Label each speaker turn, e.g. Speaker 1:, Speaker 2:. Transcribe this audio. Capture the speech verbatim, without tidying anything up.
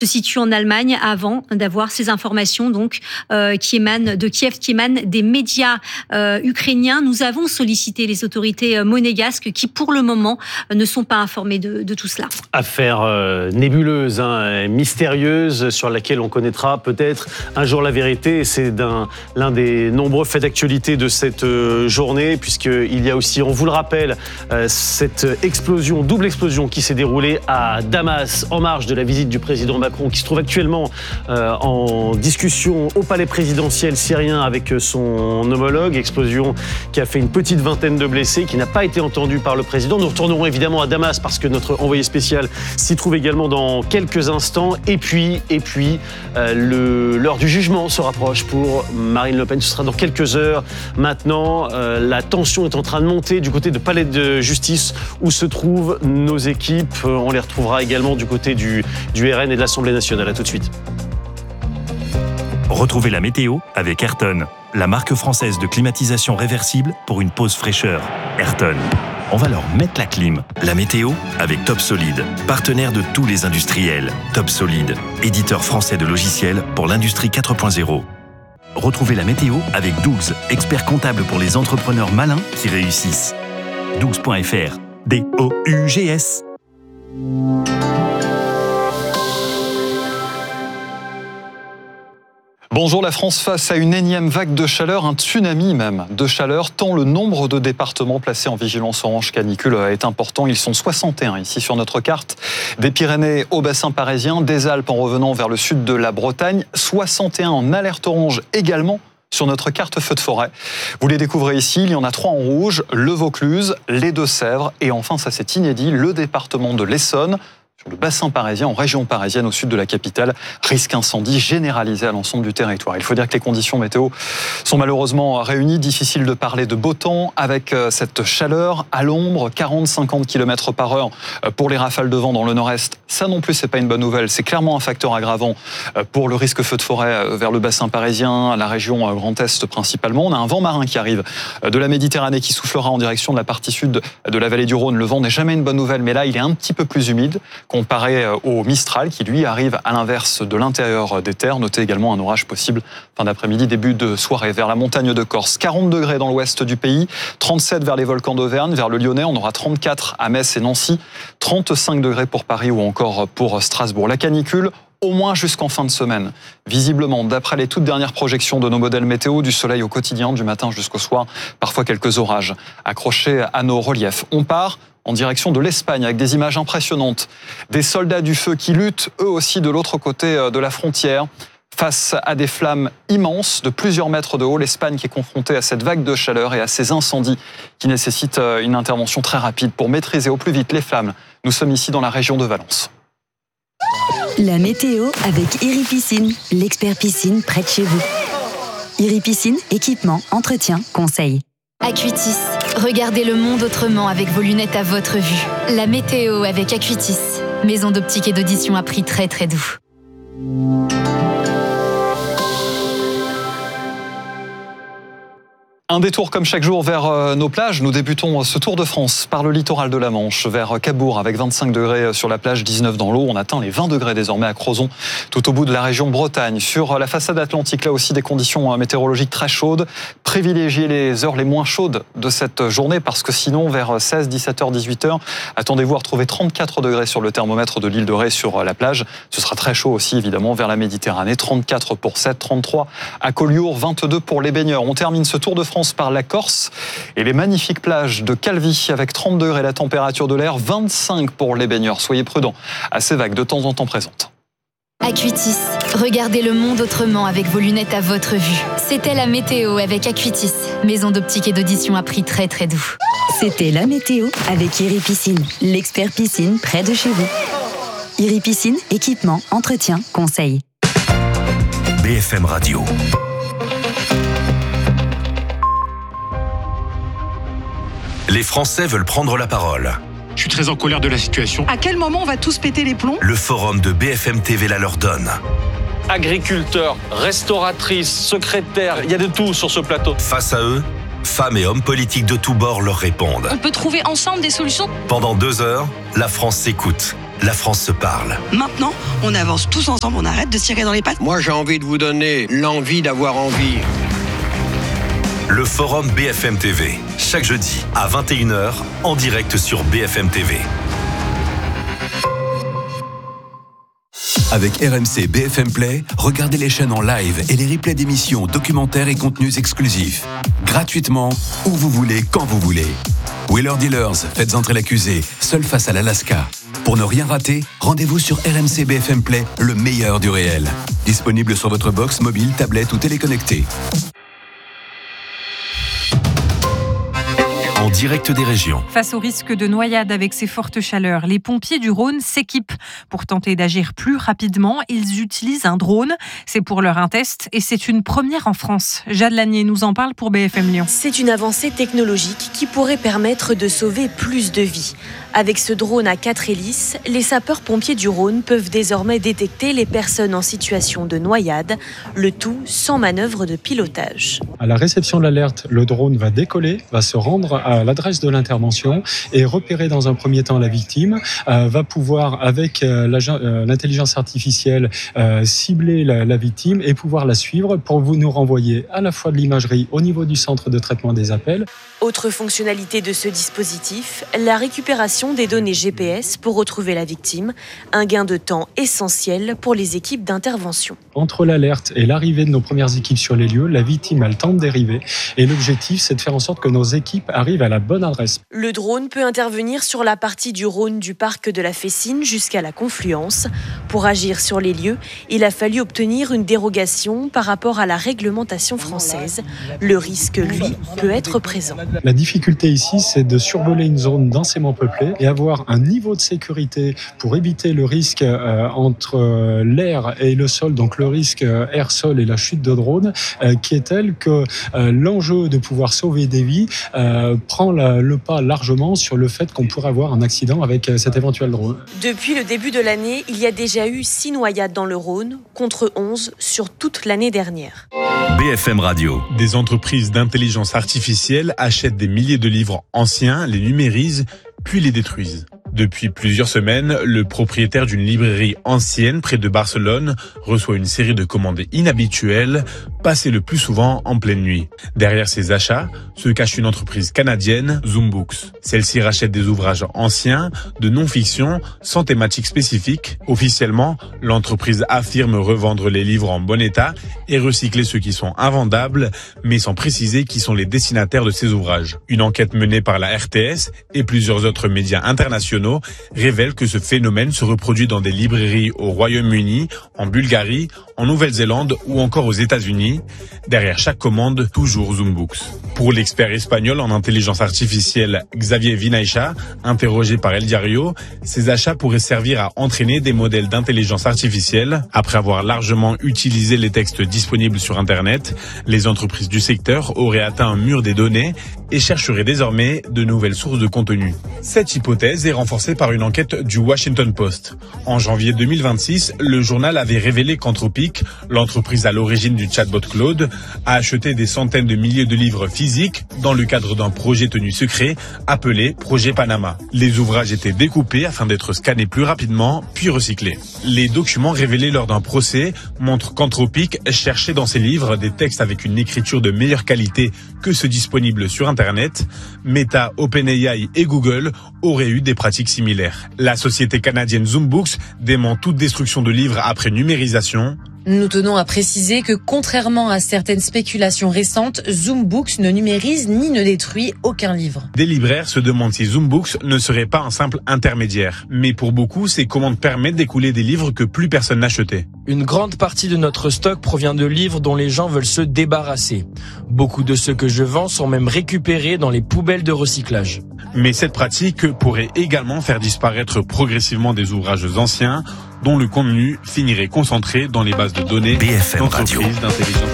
Speaker 1: se situe en Allemagne avant d'avoir ces informations donc euh, qui émanent de Kiev, qui émanent des médias euh, ukrainiens. Nous avons sollicité les autorités monégasques qui, pour le moment, ne sont pas informées de, de tout cela. Affaire euh, nébuleuse, hein, mystérieuse, sur laquelle on connaîtra peut-être un jour la vérité. C'est d'un, l'un des nombreux faits d'actualité de cette euh, journée, puisqu'il y a aussi, on vous le rappelle, euh, cette explosion, double explosion qui s'est déroulée à Damas en marge de la visite du président Macron, qui se trouve actuellement euh, en discussion au palais présidentiel syrien avec son homologue. Explosion qui a fait une petite vingtaine de blessés, qui n'a pas été entendue par le président. Nous retournerons évidemment à Damas parce que notre envoyé spécial s'y trouve également dans quelques instants. Et puis, et puis euh, le, l'heure du jugement se rapproche pour Marine Le Pen. Ce sera dans quelques heures. Maintenant, euh, la tension est en train de monter du côté de palais de justice où se trouvent nos équipes. On les retrouvera également du côté du, du R N et de l'Assemblée nationale. À tout de suite.
Speaker 2: Retrouvez la météo avec Ayrton, la marque française de climatisation réversible pour une pause fraîcheur. Ayrton, on va leur mettre la clim. La météo avec Top Solid, partenaire de tous les industriels. Top Solid, éditeur français de logiciels pour l'industrie quatre point zéro. Retrouvez la météo avec Dougs, expert comptable pour les entrepreneurs malins qui réussissent. dougs point f r, D O U G S.
Speaker 3: Bonjour, la France face à une énième vague de chaleur, un tsunami même de chaleur, tant le nombre de départements placés en vigilance orange canicule est important. Ils sont soixante et un ici sur notre carte, des Pyrénées au bassin parisien, des Alpes en revenant vers le sud de la Bretagne, soixante et un en alerte orange également sur notre carte feu de forêt. Vous les découvrez ici, il y en a trois en rouge, le Vaucluse, les Deux-Sèvres et enfin, ça c'est inédit, le département de l'Essonne. Sur le bassin parisien, en région parisienne, au sud de la capitale, risque incendie généralisé à l'ensemble du territoire. Il faut dire que les conditions météo sont malheureusement réunies. Difficile de parler de beau temps avec cette chaleur à l'ombre, quarante à cinquante kilomètres par heure pour les rafales de vent dans le nord-est. Ça non plus, c'est pas une bonne nouvelle. C'est clairement un facteur aggravant pour le risque feu de forêt vers le bassin parisien, la région Grand Est principalement. On a un vent marin qui arrive de la Méditerranée qui soufflera en direction de la partie sud de la vallée du Rhône. Le vent n'est jamais une bonne nouvelle, mais là, il est un petit peu plus humide comparé au Mistral qui, lui, arrive à l'inverse de l'intérieur des terres. Notez également un orage possible fin d'après-midi, début de soirée vers la montagne de Corse. quarante degrés dans l'ouest du pays, trente-sept vers les volcans d'Auvergne, vers le Lyonnais. On aura trente-quatre à Metz et Nancy, trente-cinq degrés pour Paris ou encore pour Strasbourg. La canicule, au moins jusqu'en fin de semaine. Visiblement, d'après les toutes dernières projections de nos modèles météo, du soleil au quotidien, du matin jusqu'au soir, parfois quelques orages accrochés à nos reliefs. On part en direction de l'Espagne avec des images impressionnantes. Des soldats du feu qui luttent, eux aussi, de l'autre côté de la frontière, face à des flammes immenses de plusieurs mètres de haut. L'Espagne qui est confrontée à cette vague de chaleur et à ces incendies qui nécessitent une intervention très rapide pour maîtriser au plus vite les flammes. Nous sommes ici dans la région de Valence.
Speaker 4: La météo avec Iri Piscine, l'expert piscine près de chez vous. Iri Piscine, équipement, entretien, conseil.
Speaker 5: Acuitis, regardez le monde autrement avec vos lunettes à votre vue. La météo avec Acuitis, maison d'optique et d'audition à prix très très doux.
Speaker 3: Un détour comme chaque jour vers nos plages. Nous débutons ce Tour de France par le littoral de la Manche, vers Cabourg avec vingt-cinq degrés sur la plage, dix-neuf dans l'eau. On atteint les vingt degrés désormais à Crozon, tout au bout de la région Bretagne. Sur la façade atlantique, là aussi des conditions météorologiques très chaudes. Privilégiez les heures les moins chaudes de cette journée parce que sinon, vers seize, dix-sept heures, dix-huit heures, attendez-vous à retrouver trente-quatre degrés sur le thermomètre de l'île de Ré sur la plage. Ce sera très chaud aussi évidemment vers la Méditerranée. trente-quatre pour Sète, trente-trois à Collioure, vingt-deux pour les baigneurs. On termine ce Tour de France par la Corse et les magnifiques plages de Calvi avec trente degrés la température de l'air, vingt-cinq pour les baigneurs. Soyez prudents à ces vagues de temps en temps présentes.
Speaker 5: Acuitis, regardez le monde autrement avec vos lunettes à votre vue. C'était la météo avec Acuitis, maison d'optique et d'audition à prix très très doux.
Speaker 4: C'était la météo avec Iri Piscine, l'expert piscine près de chez vous. Iri Piscine, équipement, entretien, conseil.
Speaker 2: B F M Radio. Les Français veulent prendre la parole.
Speaker 6: Je suis très en colère de la situation.
Speaker 7: À quel moment on va tous péter les plombs ?
Speaker 2: Le forum de B F M T V la leur donne.
Speaker 8: Agriculteurs, restauratrices, secrétaires, il y a de tout sur ce plateau.
Speaker 2: Face à eux, femmes et hommes politiques de tous bords leur répondent.
Speaker 7: On peut trouver ensemble des solutions ?
Speaker 2: Pendant deux heures, la France s'écoute la France se parle.
Speaker 7: Maintenant, on avance tous ensemble, on arrête de se tirer dans les pattes.
Speaker 9: Moi, j'ai envie de vous donner l'envie d'avoir envie.
Speaker 2: Le Forum B F M T V, chaque jeudi à vingt et une heures, en direct sur B F M T V. Avec R M C B F M Play, regardez les chaînes en live et les replays d'émissions, documentaires et contenus exclusifs. Gratuitement, où vous voulez, quand vous voulez. Wheeler Dealers, faites entrer l'accusé, seul face à l'Alaska. Pour ne rien rater, rendez-vous sur R M C B F M Play, le meilleur du réel. Disponible sur votre box, mobile, tablette ou téléconnecté. En direct des régions.
Speaker 10: Face au risque de noyade avec ces fortes chaleurs, les pompiers du Rhône s'équipent. Pour tenter d'agir plus rapidement, ils utilisent un drone. C'est pour leur un test et c'est une première en France. Jade Lanier nous en parle pour B F M Lyon.
Speaker 11: C'est une avancée technologique qui pourrait permettre de sauver plus de vies. Avec ce drone à quatre hélices, les sapeurs-pompiers du Rhône peuvent désormais détecter les personnes en situation de noyade, le tout sans manœuvre de pilotage.
Speaker 12: À la réception de l'alerte, le drone va décoller, va se rendre à l'adresse de l'intervention et repérer dans un premier temps la victime, euh, va pouvoir avec euh, l'intelligence artificielle euh, cibler la, la victime et pouvoir la suivre pour vous nous renvoyer à la fois de l'imagerie au niveau du centre de traitement des appels.
Speaker 11: Autre fonctionnalité de ce dispositif, la récupération des données G P S pour retrouver la victime, un gain de temps essentiel pour les équipes d'intervention.
Speaker 12: Entre l'alerte et l'arrivée de nos premières équipes sur les lieux, la victime a le temps de dériver et l'objectif c'est de faire en sorte que nos équipes arrivent à la bonne adresse.
Speaker 11: Le drone peut intervenir sur la partie du Rhône du parc de la Fessine jusqu'à la Confluence. Pour agir sur les lieux, il a fallu obtenir une dérogation par rapport à la réglementation française. Le risque, lui, peut être présent.
Speaker 12: La difficulté ici, c'est de survoler une zone densément peuplée et avoir un niveau de sécurité pour éviter le risque euh, entre euh, l'air et le sol, donc le risque euh, air-sol et la chute de drone, euh, qui est tel que euh, l'enjeu de pouvoir sauver des vies euh, prend la, le pas largement sur le fait qu'on pourrait avoir un accident avec euh, cet éventuel drone.
Speaker 11: Depuis le début de l'année, il y a déjà eu six noyades dans le Rhône, contre onze sur toute l'année dernière.
Speaker 2: B F M Radio.
Speaker 6: Des entreprises d'intelligence artificielle achètent des milliers de livres anciens, les numérisent, puis les détruisent. Depuis plusieurs semaines, le propriétaire d'une librairie ancienne près de Barcelone reçoit une série de commandes inhabituelles, passées le plus souvent en pleine nuit. Derrière ces achats se cache une entreprise canadienne, Zoom Books. Celle-ci rachète des ouvrages anciens, de non-fiction, sans thématique spécifique. Officiellement, l'entreprise affirme revendre les livres en bon état et recycler ceux qui sont invendables, mais sans préciser qui sont les destinataires de ces ouvrages. Une enquête menée par la R T S et plusieurs autres médias internationaux révèle que ce phénomène se reproduit dans des librairies au Royaume-Uni, en Bulgarie, en Nouvelle-Zélande ou encore aux États-Unis. Derrière chaque commande, toujours Zoom Books. Pour l'expert espagnol en intelligence artificielle Xavier Vinaixa, interrogé par El Diario, ces achats pourraient servir à entraîner des modèles d'intelligence artificielle. Après avoir largement utilisé les textes disponibles sur Internet, les entreprises du secteur auraient atteint un mur des données et chercheraient désormais de nouvelles sources de contenu. Cette hypothèse est renforcée par une enquête du Washington Post. En janvier deux mille vingt-six, le journal avait révélé qu'Anthropic, l'entreprise à l'origine du chatbot Claude, a acheté des centaines de milliers de livres physiques dans le cadre d'un projet tenu secret appelé Projet Panama. Les ouvrages étaient découpés afin d'être scannés plus rapidement, puis recyclés. Les documents révélés lors d'un procès montrent qu'Anthropic cherchait dans ses livres des textes avec une écriture de meilleure qualité que ceux disponibles sur Internet. Meta, OpenAI et Google auraient eu des pratiques similaires. La société canadienne Zoom Books dément toute destruction de livres après numérisation.
Speaker 13: Nous tenons à préciser que, contrairement à certaines spéculations récentes, Zoom Books ne numérise ni ne détruit aucun livre.
Speaker 6: Des libraires se demandent si Zoom Books ne serait pas un simple intermédiaire. Mais pour beaucoup, ces commandes permettent d'écouler des livres que plus personne n'achetait.
Speaker 14: Une grande partie de notre stock provient de livres dont les gens veulent se débarrasser. Beaucoup de ceux que je vends sont même récupérés dans les poubelles de recyclage.
Speaker 6: Mais cette pratique pourrait également faire disparaître progressivement des ouvrages anciens dont le contenu finirait concentré dans les bases de données
Speaker 2: B F M Radio.
Speaker 6: d'entreprises d'intelligence.